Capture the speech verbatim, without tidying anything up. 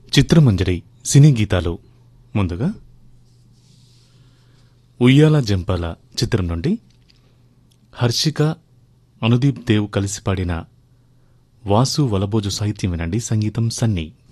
చిత్రమంజరి సినీ గీతాలు. ముందుగా ఉయ్యాల జంపాల చిత్రం నుండి హర్షిక, అనుదీప్ దేవ్ కలిసి పాడిన వాసు వలబోజు సాహిత్యం వినండి. సంగీతం సన్నీ.